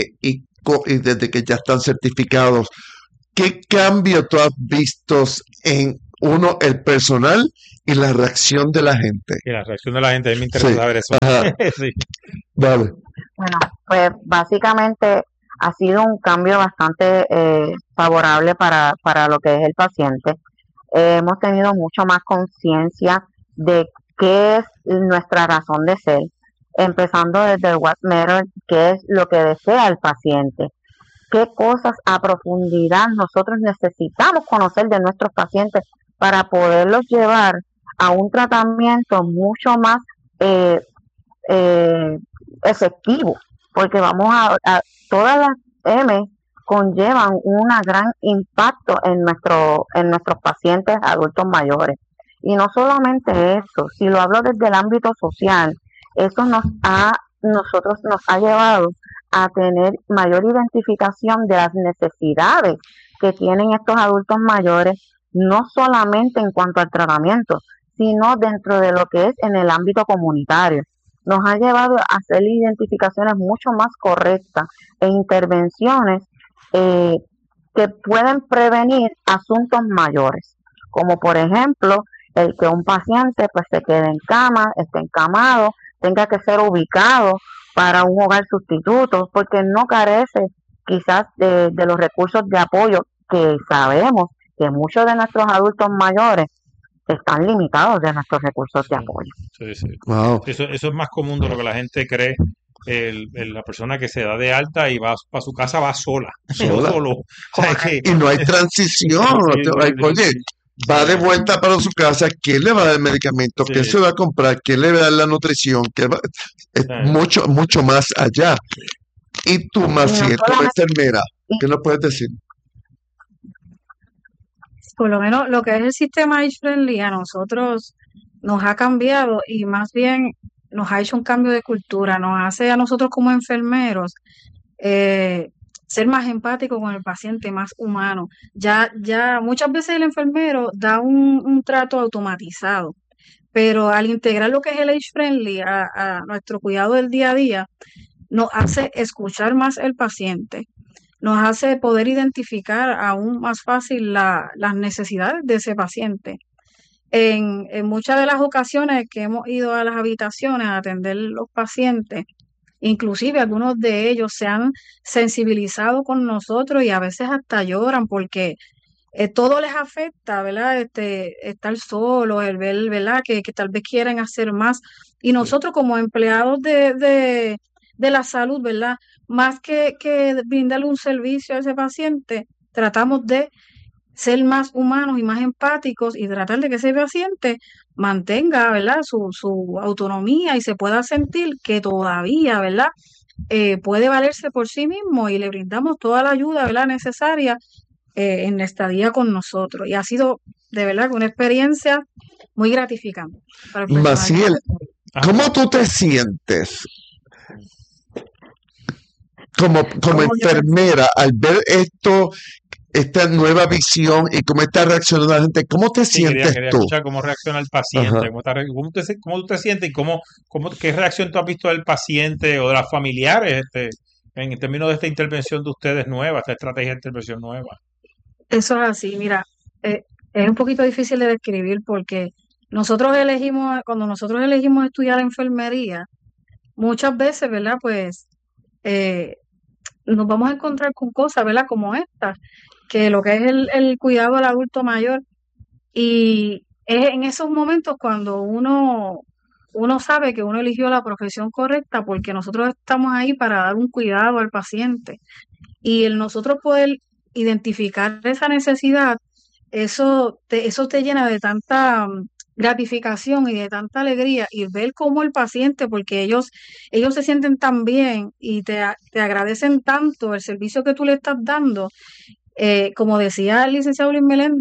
y desde que ya están certificados, ¿qué cambio tú has visto en uno, el personal y la reacción de la gente? Y la reacción de la gente, a mí me interesa Sí, saber eso. ajá, Sí. vale. Bueno, pues básicamente ha sido un cambio bastante favorable para lo que es el paciente. Hemos tenido mucho más conciencia de qué es nuestra razón de ser, empezando desde el What Matters, qué es lo que desea el paciente, qué cosas a profundidad nosotros necesitamos conocer de nuestros pacientes para poderlos llevar a un tratamiento mucho más eh, eh, efectivo, porque todas las M conllevan un gran impacto en nuestros pacientes adultos mayores. Y no solamente eso, si lo hablo desde el ámbito social, eso nosotros nos ha llevado a tener mayor identificación de las necesidades que tienen estos adultos mayores, no solamente en cuanto al tratamiento, sino dentro de lo que es en el ámbito comunitario. Nos ha llevado a hacer identificaciones mucho más correctas e intervenciones eh, que pueden prevenir asuntos mayores, como por ejemplo el que un paciente pues se quede en cama, esté encamado, tenga que ser ubicado para un hogar sustituto, porque no carece quizás de los recursos de apoyo que sabemos que muchos de nuestros adultos mayores están limitados de nuestros recursos de Sí, apoyo. sí, sí. Wow. Eso es más común de lo que la gente cree. La persona que se da de alta y va para su casa va sola, no Sola. solo. O sea, es que, Y no hay transición. sí, sí, Oye, sí, va de sí, vuelta para su casa, ¿quién le va a dar el medicamento? ¿Quién sí, se va a comprar? ¿Quién le va a dar la nutrición? Es sí. mucho, mucho más allá. Y tú, Y no Maciel, como solamente, enfermera, y ¿qué nos puedes decir? Por lo menos lo que es el sistema Age Friendly a nosotros nos ha cambiado y más bien nos ha hecho un cambio de cultura, nos hace a nosotros como enfermeros eh, ser más empáticos con el paciente, más humano. Ya muchas veces el enfermero da un trato automatizado, pero al integrar lo que es el Age Friendly a nuestro cuidado del día a día, nos hace escuchar más el paciente, nos hace poder identificar aún más fácil las necesidades de ese paciente. En muchas de las ocasiones que hemos ido a las habitaciones a atender los pacientes, inclusive algunos de ellos se han sensibilizado con nosotros y a veces hasta lloran porque todo les afecta, ¿verdad? Estar solos, el ver, ¿verdad? Que tal vez quieren hacer más. Y nosotros como empleados de la salud, ¿verdad? Más que brindarle un servicio a ese paciente, tratamos de ser más humanos y más empáticos y tratar de que ese paciente mantenga, ¿verdad? Su autonomía y se pueda sentir que todavía, ¿verdad? Puede valerse por sí mismo y le brindamos toda la ayuda, ¿verdad? Necesaria en la estadía con nosotros. Y ha sido de verdad que una experiencia muy gratificante para el personal que Maciel, está ahí. Ah, ¿cómo tú te sientes como ¿Cómo yo me enfermera al ver esto, esta nueva visión y cómo está reaccionando la gente? ¿Cómo te sí, quería sientes tú? escuchar cómo reacciona el paciente, Ajá. cómo tú te sientes y qué reacción tú has visto del paciente o de las familiares en términos de esta intervención de ustedes nueva, esta estrategia de intervención nueva. Eso es así, mira, es un poquito difícil de describir porque cuando nosotros elegimos estudiar enfermería, muchas veces, ¿verdad? Pues eh, nos vamos a encontrar con cosas, ¿verdad? Como esta, que lo que es el cuidado al adulto mayor. Y es en esos momentos cuando uno sabe que uno eligió la profesión correcta porque nosotros estamos ahí para dar un cuidado al paciente. Y el nosotros poder identificar esa necesidad, eso te llena de tanta gratificación y de tanta alegría y ver cómo el paciente, porque ellos se sienten tan bien y te agradecen tanto el servicio que tú le estás dando. Como decía el licenciado Luis Meléndez,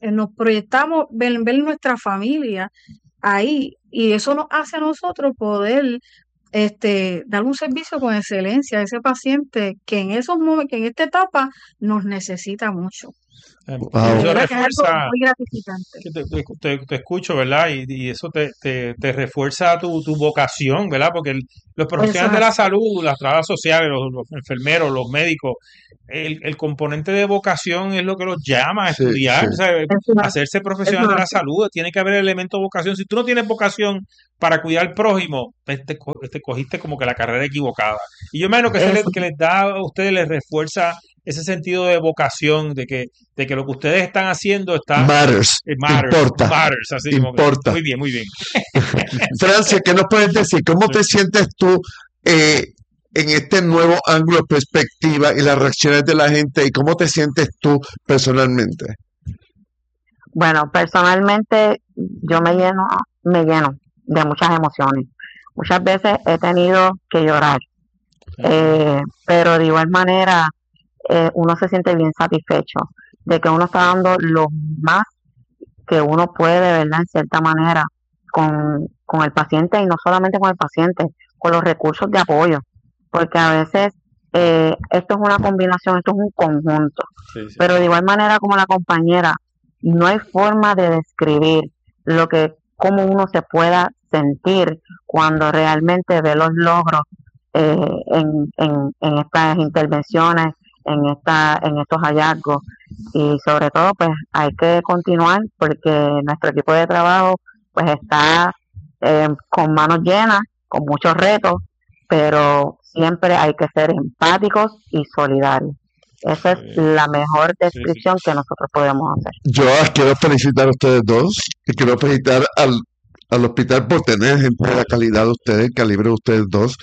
nos proyectamos, ver nuestra familia ahí, y eso nos hace a nosotros poder dar un servicio con excelencia a ese paciente que en esos momentos, que en esta etapa nos necesita mucho. Y Wow. De eso verdad que es algo refuerza, muy gratificante. que te escucho, ¿verdad? Y eso te refuerza tu vocación, ¿verdad? Porque los Eso profesionales es de la así. salud, las trabajadoras sociales, los enfermeros, los médicos, el componente de vocación es lo que los llama a Sí, sí. estudiar, o sea, Eso es hacerse así. profesional Eso de es la así. salud. Tiene que haber elemento de vocación. Si tú no tienes vocación para cuidar al prójimo, pues te cogiste como que la carrera equivocada. Y yo imagino que Eso. que les da a ustedes, les refuerza ese sentido de vocación, de que lo que ustedes están haciendo está Matters, importa, matters, así como que, importa. muy bien, muy bien. Francia, ¿qué nos puedes decir? ¿Cómo te sientes tú eh, en este nuevo ángulo de perspectiva y las reacciones de la gente? ¿Y cómo te sientes tú personalmente? Bueno, personalmente yo me lleno de muchas emociones. Muchas veces he tenido que llorar, pero de igual manera uno se siente bien satisfecho de que uno está dando lo más que uno puede, ¿verdad? En cierta manera, con el paciente, y no solamente con el paciente, con los recursos de apoyo, porque a veces esto es una combinación, esto es un conjunto, Sí, sí. pero de igual manera como la compañera, no hay forma de describir cómo uno se pueda sentir cuando realmente ve los logros en estas intervenciones, en estos hallazgos, y sobre todo pues hay que continuar porque nuestro equipo de trabajo pues está con manos llenas, con muchos retos, pero siempre hay que ser empáticos y solidarios. Esa es la mejor Sí, sí. descripción que nosotros podemos hacer. Yo las quiero felicitar a ustedes dos y quiero felicitar al hospital por tener gente de la calidad de ustedes, el calibre de ustedes dos.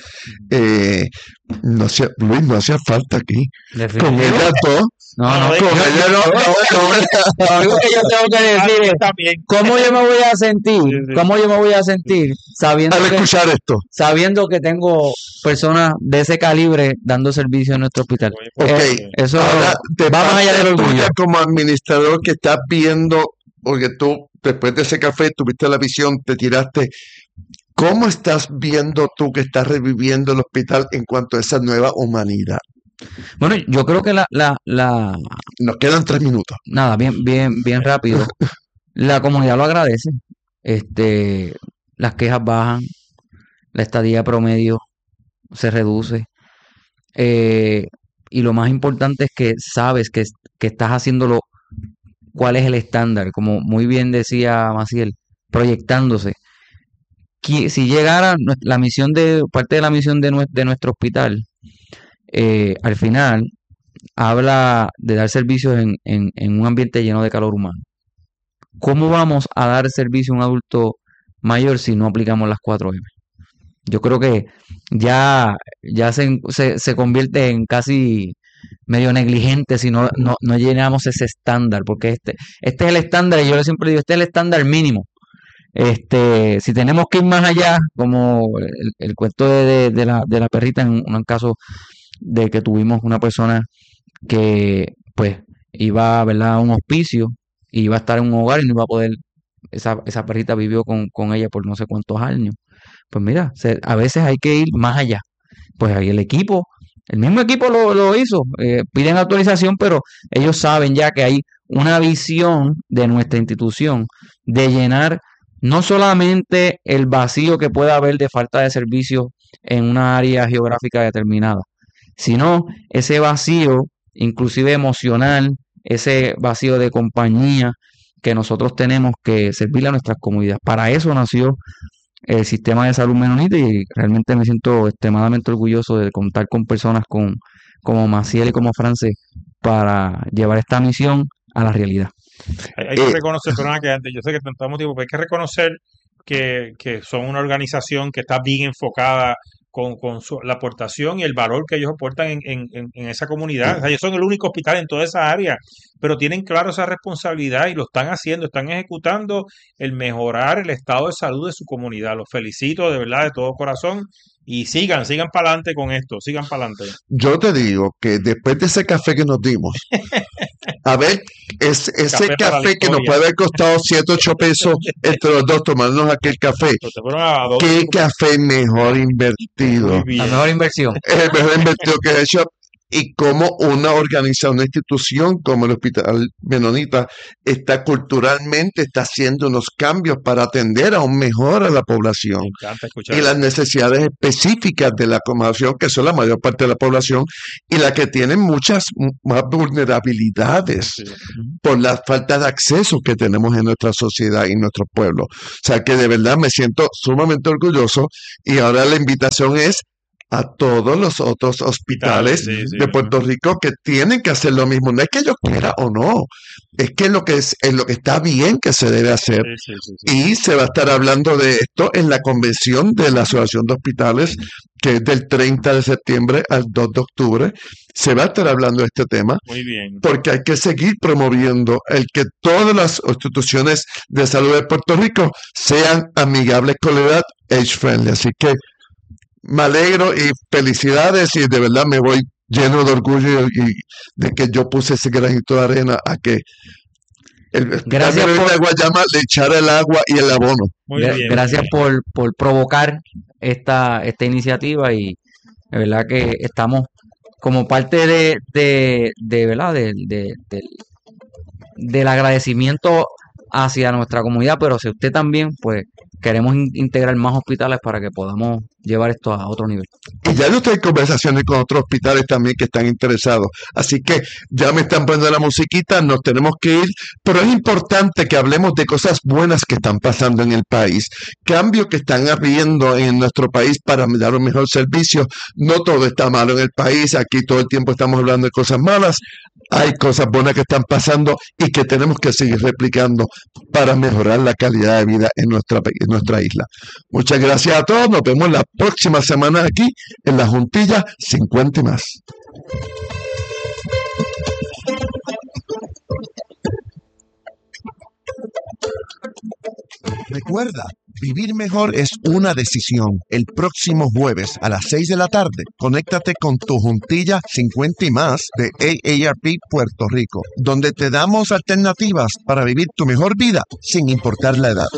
Luis, no hacía falta aquí. Con Definitivo. ellas dos, No, No, no. no, con ellas Lo único que yo tengo que decir es también. cómo yo me voy a sentir, Sí, sí. cómo yo me voy a sentir sabiendo al que, escuchar esto. sabiendo que tengo personas de ese calibre dando servicio en nuestro hospital. Muy Ok, importante. Eso ahora de va más allá parte del orgullo. tuya como administrador que estás viendo, porque tú después de ese café tuviste la visión, te tiraste. ¿Cómo estás viendo tú que estás reviviendo el hospital en cuanto a esa nueva humanidad? Bueno, yo creo que Nos quedan 3 minutos. nada, bien rápido. La comunidad lo agradece. Las quejas bajan, la estadía promedio se reduce. Y lo más importante es que sabes que estás haciéndolo, cuál es el estándar, como muy bien decía Maciel, proyectándose. Si llegara la misión parte de la misión de nuestro hospital, al final habla de dar servicios en un ambiente lleno de calor humano. ¿Cómo vamos a dar servicio a un adulto mayor si no aplicamos las 4M? Yo creo que ya se convierte en casi medio negligente si no llenamos ese estándar, porque este es el estándar, y yo siempre digo, este es el estándar mínimo. Si tenemos que ir más allá, como el cuento de la perrita, en un caso de que tuvimos una persona que pues iba, ¿verdad?, a un hospicio, y iba a estar en un hogar y no iba a poder, esa perrita vivió con ella por no sé cuántos años. Pues mira, a veces hay que ir más allá. Pues ahí el mismo equipo lo hizo, piden autorización, pero ellos saben ya que hay una visión de nuestra institución de llenar no solamente el vacío que pueda haber de falta de servicio en una área geográfica determinada, sino ese vacío inclusive emocional, ese vacío de compañía que nosotros tenemos que servirle a nuestras comunidades. Para eso nació el sistema de salud menonita, y realmente me siento extremadamente orgulloso de contar con personas como Maciel y como Frances para llevar esta misión a la realidad. Hay que reconocer, perdona que antes, yo sé que estamos tiempo, pero hay que reconocer que son una organización que está bien enfocada con la aportación y el valor que ellos aportan en esa comunidad. O sea, ellos son el único hospital en toda esa área, pero tienen claro esa responsabilidad y lo están haciendo, están ejecutando el mejorar el estado de salud de su comunidad. Los felicito de verdad, de todo corazón, Y sigan para adelante con esto, sigan para adelante. Yo te digo que después de ese café que nos dimos, a ver, ese Café para la café que nos historia. puede haber costado 7, 8 pesos entre los dos, tomarnos aquel café, Pero se fueron a dos. ¿qué café mejor invertido? Muy La bien. mejor inversión. El mejor invertido que he hecho, y como una organización, una institución como el Hospital Menonita culturalmente está haciendo unos cambios para atender aún mejor a la población Me encanta escuchar y las eso. necesidades específicas de la población, que son la mayor parte de la población y la que tienen muchas más vulnerabilidades Sí. por la falta de acceso que tenemos en nuestra sociedad y en nuestro pueblo. O sea que de verdad me siento sumamente orgulloso, y ahora la invitación es a todos los otros hospitales Sí, sí. de Puerto Rico que tienen que hacer lo mismo. No es que yo quiera o no, es que lo que es lo que está bien que se debe hacer. Sí, sí, sí, sí. Y se va a estar hablando de esto en la convención de la Asociación de Hospitales, que es del 30 de septiembre al 2 de octubre. Se va a estar hablando de este tema, Muy bien. porque hay que seguir promoviendo el que todas las instituciones de salud de Puerto Rico sean amigables con la edad, age friendly. Así que me alegro y felicidades, y de verdad me voy lleno de orgullo y de que yo puse ese granito de arena a que el Hospital Gracias Menonita de por, Guayama le echara el agua y el abono. Muy bien. gracias por provocar esta iniciativa, y de verdad que estamos como parte ¿verdad? Del agradecimiento hacia nuestra comunidad, pero si usted también, pues queremos integrar más hospitales para que podamos llevar esto a otro nivel. Y ya yo estoy en conversaciones con otros hospitales también que están interesados. Así que ya me están poniendo la musiquita, nos tenemos que ir, pero es importante que hablemos de cosas buenas que están pasando en el país, cambios que están habiendo en nuestro país para dar un mejor servicio. No todo está malo en el país, aquí todo el tiempo estamos hablando de cosas malas. Hay cosas buenas que están pasando y que tenemos que seguir replicando para mejorar la calidad de vida en nuestra isla. Muchas gracias a todos. Nos vemos la próxima semana aquí en la Juntilla 50 y más. Recuerda, vivir mejor es una decisión. El próximo jueves a las 6 de la tarde, conéctate con tu Juntilla 50 y más de AARP Puerto Rico, donde te damos alternativas para vivir tu mejor vida sin importar la edad.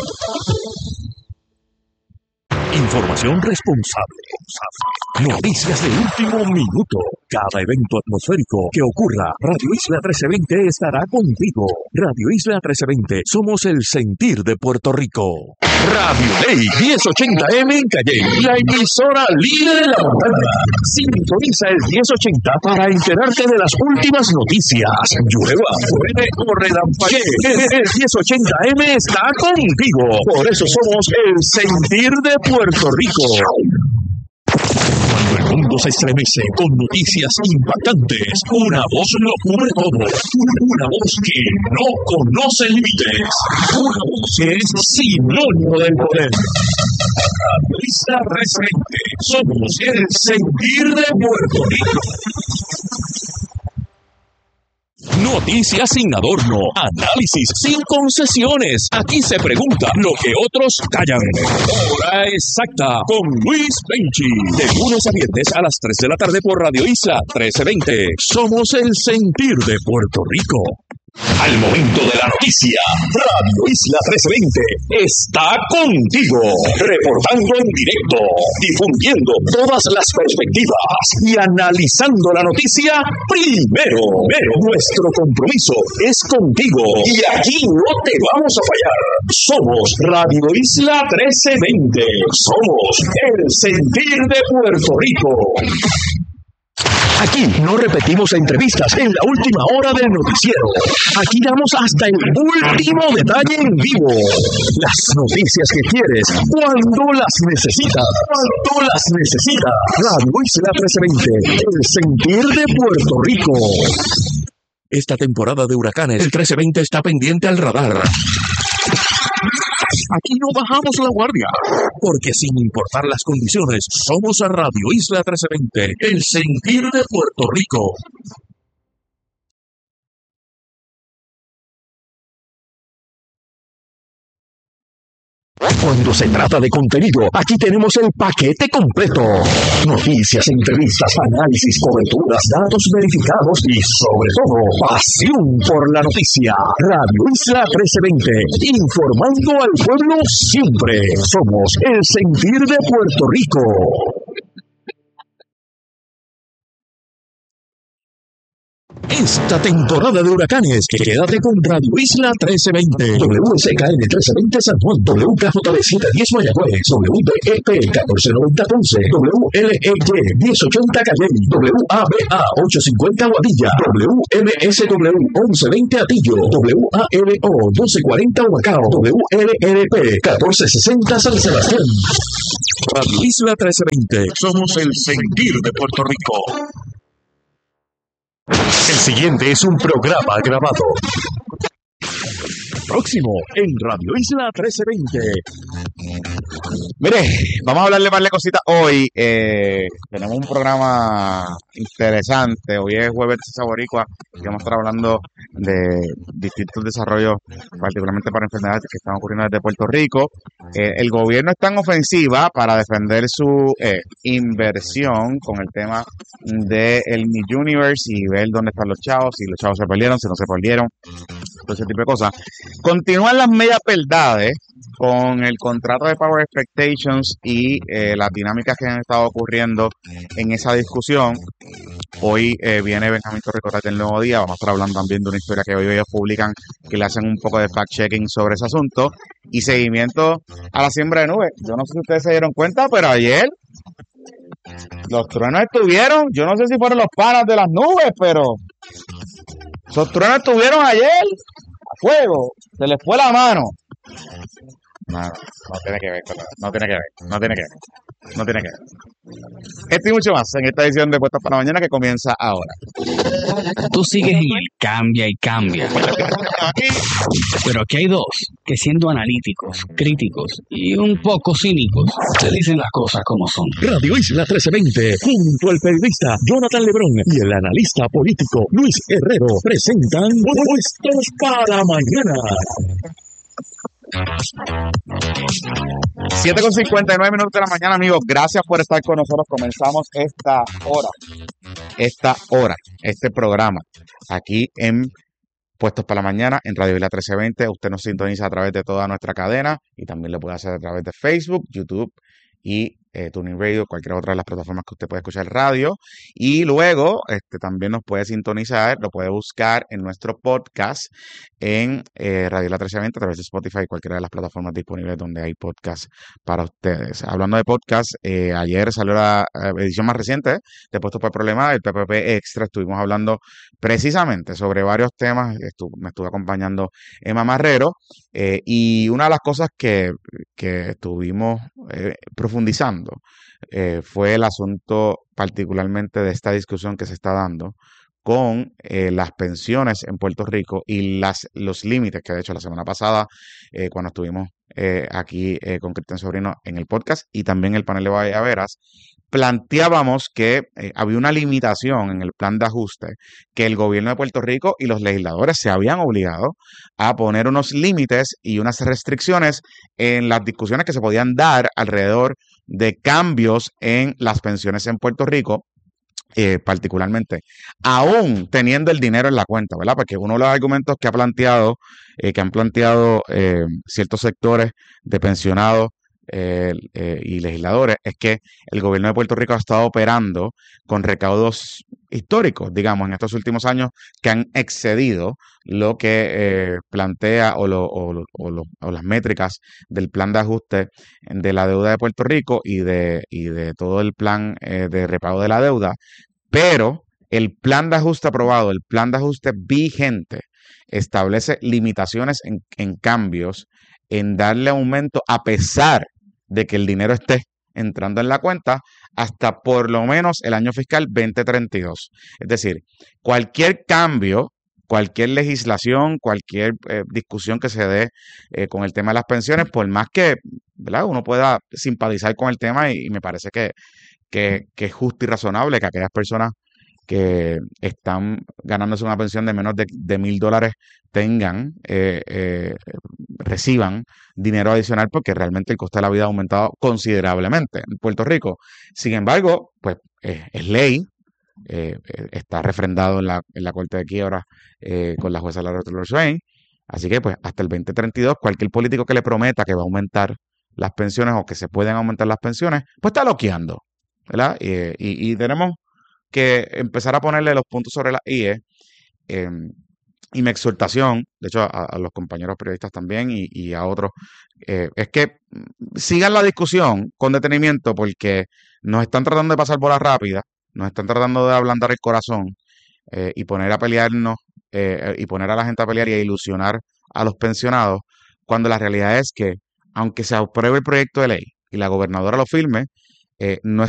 Información responsable. Noticias de último minuto. Cada evento atmosférico que ocurra, Radio Isla 1320 estará contigo. Radio Isla 1320, somos el sentir de Puerto Rico. Radio Ley 1080M en Calle, la emisora líder de la montaña. Sintoniza el 1080 para enterarte de las últimas noticias. Llueva, truene o relampaguee, el 1080M está contigo. Por eso somos el sentir de Puerto Rico. Cuando el mundo se estremece con noticias impactantes, una voz lo cubre todo. Una voz que no conoce límites. Una voz que es sinónimo del poder. Radio Isla 1320. Somos el sentir de Puerto Rico. Noticias sin adorno, análisis sin concesiones. Aquí se pregunta lo que otros callan. Hora exacta con Luis Benchi. De lunes a viernes a las 3 de la tarde por Radio Isla 1320. Somos el sentir de Puerto Rico. Al momento de la noticia, Radio Isla 1320 está contigo, reportando en directo, difundiendo todas las perspectivas y analizando la noticia primero. Nuestro compromiso es contigo y aquí no te vamos a fallar. Somos Radio Isla 1320. Somos el sentir de Puerto Rico. Aquí no repetimos entrevistas en la última hora del noticiero. Aquí damos hasta el último detalle en vivo. Las noticias que quieres, cuando las necesitas. Radio Isla 1320, el sentir de Puerto Rico. Esta temporada de huracanes, el 1320 está pendiente al radar. Aquí no bajamos la guardia, porque sin importar las condiciones, somos a Radio Isla 1320, el sentir de Puerto Rico. Cuando se trata de contenido, aquí tenemos el paquete completo. Noticias, entrevistas, análisis, coberturas, datos verificados y, sobre todo, pasión por la noticia. Radio Isla 1320, informando al pueblo siempre. Somos el sentir de Puerto Rico. Esta temporada de huracanes, quédate con Radio Isla 1320, WSKN 1320 San Juan, WKJB 710 Mayagüez, WDEP 1490 Ponce, WLEY 1080 Calley, WABA 850 Guadilla, WMSW 1120 Atillo, WALO 1240 Humacao, WLRP 1460 San Sebastián. Radio Isla 1320, somos el sentir de Puerto Rico. El siguiente es un programa grabado. Próximo en Radio Isla 1320. Mire, vamos a hablarle de par de cositas hoy. Tenemos un programa interesante. Hoy es Jueves de Ciencia Boricua y vamos a estar hablando de distintos desarrollos, particularmente para enfermedades que están ocurriendo desde Puerto Rico. El gobierno está en ofensiva para defender su inversión con el tema del Miss Universe y ver dónde están los chavos, si los chavos se perdieron, si no se perdieron, todo ese tipo de cosas. Continúan las medias verdades con el contrato de Power Expectations y las dinámicas que han estado ocurriendo en esa discusión. Hoy viene Benjamín Torricote del Nuevo Día. Vamos a estar hablando también de una historia que hoy ellos publican que le hacen un poco de fact-checking sobre ese asunto y seguimiento a la siembra de nubes. Yo no sé si ustedes se dieron cuenta, pero ayer los truenos estuvieron, yo no sé si fueron los panas de las nubes, pero esos truenos estuvieron ayer a fuego, se les fue la mano. No tiene que ver, no tiene que ver. Esto y mucho más en esta edición de Puestos para la Mañana que comienza ahora. Tú sigues en el cambia y cambia. Pero aquí hay dos que, siendo analíticos, críticos y un poco cínicos, te dicen las cosas como son. Radio Isla 1320, junto al periodista Jonathan Lebrón y el analista político Luis Herrero, presentan Puestos para la Mañana. 7:59 de la mañana, amigos. Gracias por estar con nosotros. Comenzamos este programa aquí en Puestos para la Mañana en Radio Isla 1320. Usted nos sintoniza a través de toda nuestra cadena y también lo puede hacer a través de Facebook, YouTube y TuneIn Radio, cualquier otra de las plataformas que usted puede escuchar radio. Y luego también nos puede sintonizar, lo puede buscar en nuestro podcast en Radio La 1320 a través de Spotify y cualquiera de las plataformas disponibles donde hay podcast para ustedes. Hablando de podcast, ayer salió la edición más reciente de Puestos por el Problema, el PPP Extra. Estuvimos hablando precisamente sobre varios temas. Me estuvo acompañando Emma Marrero y una de las cosas que estuvimos profundizando fue el asunto particularmente de esta discusión que se está dando con las pensiones en Puerto Rico y los límites que de hecho la semana pasada cuando estuvimos aquí con Cristian Sobrino en el podcast y también el panel de Vallaveras, planteábamos que había una limitación en el plan de ajuste, que el gobierno de Puerto Rico y los legisladores se habían obligado a poner unos límites y unas restricciones en las discusiones que se podían dar alrededor de cambios en las pensiones en Puerto Rico, particularmente, aún teniendo el dinero en la cuenta, ¿verdad? Porque uno de los argumentos que han planteado ciertos sectores de pensionados y legisladores es que el gobierno de Puerto Rico ha estado operando con recaudos históricos, digamos, en estos últimos años que han excedido lo que plantea o las métricas del plan de ajuste de la deuda de Puerto Rico y de todo el plan de repago de la deuda, pero el plan de ajuste aprobado, el plan de ajuste vigente, establece limitaciones en cambios, en darle aumento a pesar de que el dinero esté entrando en la cuenta hasta por lo menos el año fiscal 2032. Es decir, cualquier cambio, cualquier legislación, cualquier discusión que se dé con el tema de las pensiones, por más que, ¿verdad?, uno pueda simpatizar con el tema y me parece que es justo y razonable que aquellas personas que están ganándose una pensión de menos de $1,000 reciban dinero adicional porque realmente el costo de la vida ha aumentado considerablemente en Puerto Rico. Sin embargo, pues es ley, está refrendado en la Corte de Quiebra con la jueza Laura Taylor Swain. Así que pues hasta el 2032 cualquier político que le prometa que va a aumentar las pensiones o que se pueden aumentar las pensiones, pues está loqueando, ¿verdad? Y tenemos que empezar a ponerle los puntos sobre las IE. Y mi exhortación, de hecho a los compañeros periodistas también y a otros, es que sigan la discusión con detenimiento porque nos están tratando de pasar bola rápida, nos están tratando de ablandar el corazón y poner a pelearnos y poner a la gente a pelear y a ilusionar a los pensionados, cuando la realidad es que aunque se apruebe el proyecto de ley y la gobernadora lo firme, no es